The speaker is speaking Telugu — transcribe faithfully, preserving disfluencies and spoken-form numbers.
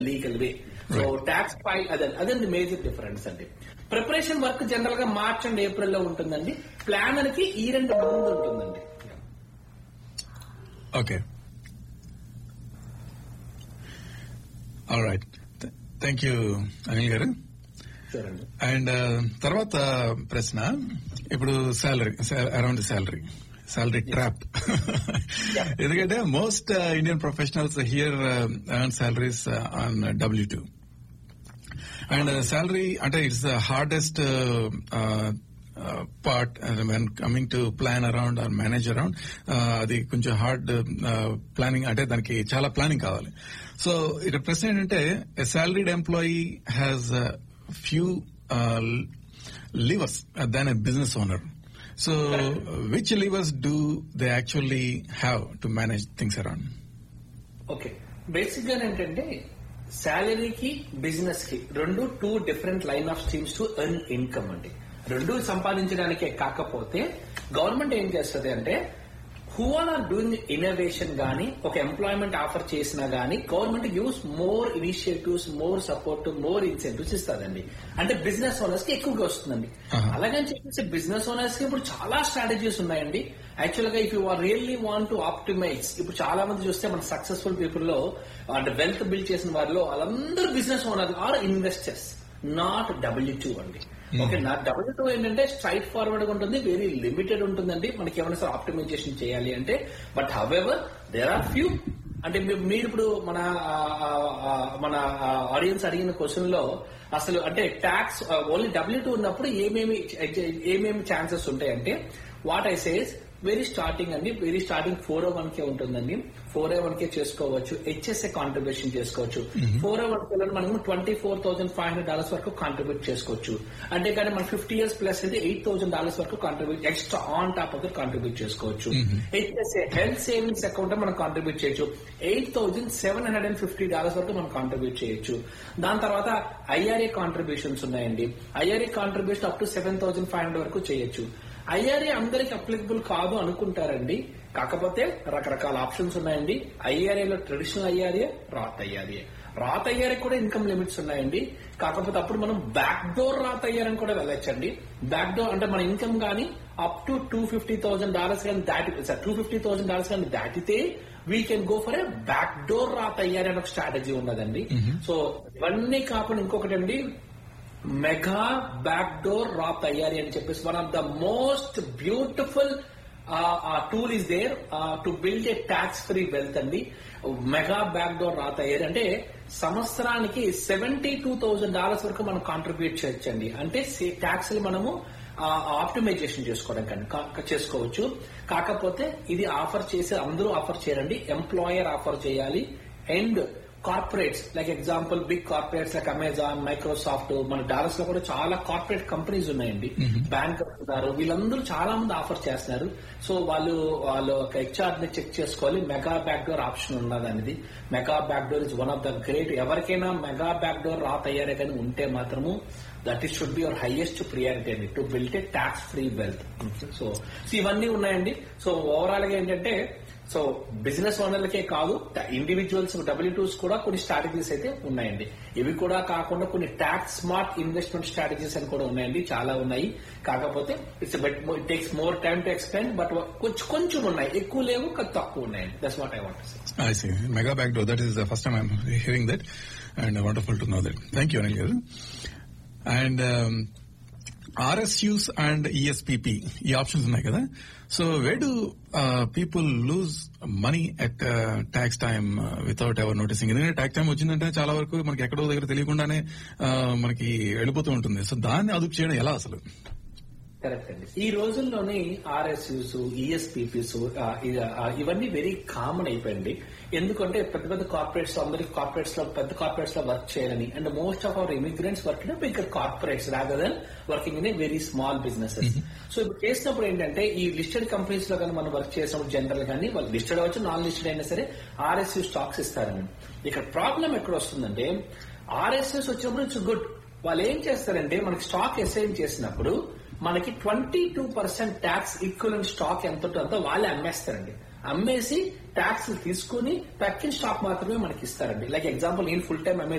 లీగల్ వే. సో ట్యాక్స్ ఫైల్ అదే అదండి మేజర్ డిఫరెన్స్ అండి. ప్రిపరేషన్ వర్క్ జనరల్ గా మార్చ్ అండ్ ఏప్రిల్ లో ఉంటుందండి. ప్లానర్ కి ఈ రెండు ముందు ఉంటుందండి. Okay, all right, thank you Anil గారు. అండ్ తర్వాత ప్రశ్న, ఇప్పుడు salary, around salary salary trap. ఎందుకంటే most Indian professionals here earn salaries on W two. And salary అంటే it's the hardest part when coming to plan around or manage around. అది కొంచెం హార్డ్ ప్లానింగ్, అంటే దానికి చాలా ప్లానింగ్ కావాలి. సో ఇక్కడ ప్రశ్న ఏంటంటే, ఎ salaried employee has few levers than a business owner. So, which levers do they actually have to manage things around? Okay, basic గా ఏంటంటే శాలరీకి బిజినెస్ కి రెండు two different line of streams to earn income అండి. రెండు సంపాదించడానికే కాకపోతే గవర్నమెంట్ ఏం చేస్తుంది అంటే, హూ ఆర్ డూయింగ్ ఇన్నోవేషన్ గానీ ఒక ఎంప్లాయ్మెంట్ ఆఫర్ చేసినా గానీ government gives more initiatives, more support, more incentives ఇస్తుందండి. అంటే బిజినెస్ ఓనర్స్ కి ఎక్కువగా వస్తుందండి. అలాగని చెప్పేసి బిజినెస్ ఓనర్స్ కి ఇప్పుడు చాలా స్ట్రాటజీస్ ఉన్నాయండి. యాక్చువల్ గా if you are really want to optimise, ఇప్పుడు చాలా మంది చూస్తే మన సక్సెస్ఫుల్ పీపుల్ లో అంటే వెల్త్ బిల్డ్ చేసిన వారిలో వాళ్ళందరూ business owner are investors, not W two అండి. ఓకే, నా డబ్ల్యూ టూ ఏంటంటే స్ట్రైట్ ఫార్వర్డ్ గా ఉంటుంది, వెరీ లిమిటెడ్ ఉంటుందండి మనకి ఏమైనా సార్ ఆప్టిమైజేషన్ చేయాలి అంటే. But however there are few. అంటే మీరు ఇప్పుడు మన మన ఆడియన్స్ అడిగిన క్వశ్చన్ లో అసలు అంటే ట్యాక్స్ ఓన్లీ డబ్ల్యూ టూ ఉన్నప్పుడు ఏమేమి ఏమేమి ఛాన్సెస్ ఉంటాయంటే, what I says very starting అండి, వెరీ స్టార్టింగ్ ఫోర్ ఓ వన్ కే ఉంటుందండి. ఫోర్ ఓ వన్ కే చేసుకోవచ్చు, హెచ్ఎస్ఏ కాంట్రిబ్యూషన్ చేసుకోవచ్చు. ఫోర్ ఓ వన్ కే మనము twenty four thousand five hundred dollars వరకు కాంట్రిబ్యూట్ చేసుకోవచ్చు. అంటే కానీ మన ఫిఫ్టీ ఇయర్స్ ప్లస్ అయితే ఎయిట్ థౌసండ్ డాలర్స్ వరకు contribute extra on top of contribute చేసుకోవచ్చు. హెచ్ఎస్ఏ హెల్త్ సేవింగ్స్ అకౌంట్ మనం కాంట్రిబ్యూట్ చేయొచ్చు. Eight thousand seven hundred and fifty dollars వరకు మనం కాంట్రిబ్యూట్ చేయొచ్చు. దాని తర్వాత ఐఆర్ఏ కాంట్రిబ్యూషన్స్ ఉన్నాయండి. IRA contribution up to seven thousand five hundred వరకు చేయొచ్చు. ఐఆర్ఏ అందరికి అప్లికబుల్ కాదు అనుకుంటారండి, కాకపోతే రకరకాల ఆప్షన్స్ ఉన్నాయండి. ఐఆర్ఏలో ట్రెడిషనల్ ఐఆర్ఏ, రాత్ ఐఆర్ఏ. రాత్ ఐఆర్ఏ కూడా ఇన్కమ్ లిమిట్స్ ఉన్నాయండి, కాకపోతే అప్పుడు మనం బ్యాక్ డోర్ రాత్ ఐఆర్ఏ కూడా వెళ్ళొచ్చండి. బ్యాక్ డోర్ అంటే మన ఇన్కమ్ గానీ up to two fifty thousand dollars కానీ దాటి sir two fifty thousand dollars కానీ దాటితే we can go for a back door Rath IRA అని ఒక స్ట్రాటజీ ఉన్నదండి. సో ఇవన్నీ కాకుండా ఇంకొకటి అండి, మెగా బ్యాక్ డోర్ రాత్ ఐఆర్ఏ అని చెప్పేసి one of the most beautiful tool is there to build a tax free wealth అండి. మెగా బ్యాక్ డోర్ రాత్ ఐఆర్ఏ అంటే సంవత్సరానికి సెవెంటీ టూ థౌసండ్ డాలర్స్ వరకు మనం కాంట్రిబ్యూట్ చేయొచ్చండి. అంటే ట్యాక్స్ మనము ఆప్టిమైజేషన్ చేసుకోవడానికి చేసుకోవచ్చు. కాకపోతే ఇది ఆఫర్ చేసే అందరూ ఆఫర్ చేయరండి, ఎంప్లాయర్ ఆఫర్ చేయాలి. And corporates like example big corporates like Amazon, Microsoft, మన డాలర్స్ లో కూడా చాలా కార్పొరేట్ కంపెనీస్ ఉన్నాయండి, బ్యాంక్ ఉన్నారు, వీళ్ళందరూ చాలా మంది ఆఫర్ చేస్తున్నారు. సో వాళ్ళు వాళ్ళు ఒక హెచ్ఆర్ ని చెక్ చేసుకోవాలి, మెగా బ్యాక్ డోర్ ఆప్షన్ ఉన్నది అనేది. Mega back door is one of the great. ఎవరికైనా మెగా బ్యాక్ డోర్ రాత్ అయ్యారే కానీ ఉంటే మాత్రము that is should be your highest priority అండి to build a tax free wealth. So ఇవన్నీ ఉన్నాయండి. సో ఓవరాల్ గా ఏంటంటే, సో బిజినెస్ ఓనర్లకే కాదు, ఇండివిజువల్స్ డబ్ల్యూ టూస్ కూడా కొన్ని స్ట్రాటజీస్ అయితే ఉన్నాయండి. ఇవి కూడా కాకుండా కొన్ని ట్యాక్స్ స్మార్ట్ ఇన్వెస్ట్మెంట్ స్ట్రాటజీస్ అని కూడా ఉన్నాయండి, చాలా ఉన్నాయి. కాకపోతే it's but it takes more time to explain, but కొంచెం కొంచెం ఉన్నాయి, ఎక్కువ లేవు, తక్కువ ఉన్నాయండి. That's what I want to say. I see. Mega back door. That is the first time I'm hearing that, and wonderful to know that. Thank you, Anil garu. And um, R S Us and E S P P, ఈ ఆప్షన్స్ ఉన్నాయి కదా. So where do uh, people lose money at uh, tax time uh, without ever noticing? ఎందుకంటే ట్యాక్స్ టైం వచ్చిందంటే చాలా వరకు మనకి ఎక్కడో దగ్గర తెలియకుండానే మనకి వెళ్ళిపోతూ ఉంటుంది. సో దాన్ని అదుపు చేయడం ఎలా అసలు? కరెక్ట్ అండి. ఈ రోజుల్లోని ఆర్ఎస్యూస్, ఈఎస్పీపీస్ ఇవన్నీ వెరీ కామన్ అయిపోయింది. ఎందుకంటే పెద్ద పెద్ద కార్పొరేట్స్, అందరికి కార్పొరేట్స్ లో పెద్ద కార్పొరేట్స్ లో వర్క్ చేయాలని, and most of our immigrants work in bigger corporates rather than working in a very small businesses. So ఇప్పుడు చేసినప్పుడు ఏంటంటే, ఈ లిస్టెడ్ కంపెనీస్ లో కానీ మనం వర్క్ చేసినప్పుడు జనరల్ కానీ వాళ్ళు లిస్టెడ్ అవ్వచ్చు, నాన్ లిస్టెడ్ అయినా సరే ఆర్ఎస్యూ స్టాక్స్ ఇస్తారని. ఇక్కడ ప్రాబ్లం ఎక్కడ వస్తుందంటే, ఆర్ఎస్ఎస్ వచ్చినప్పుడు ఇట్స్ గుడ్. వాళ్ళు ఏం చేస్తారంటే, మనకి స్టాక్ అసైన్ చేసినప్పుడు మనకి twenty two percent tax equivalent stock ఎంత ఉంటుందో వాళ్ళే అమ్మేస్తారండి. అమ్మేసి ట్యాక్స్ తీసుకుని తక్కిన స్టాక్ మాత్రమే మనకి ఇస్తారండి. లైక్ ఎగ్జాంపుల్ నేను ఫుల్ టైం అమెజాన్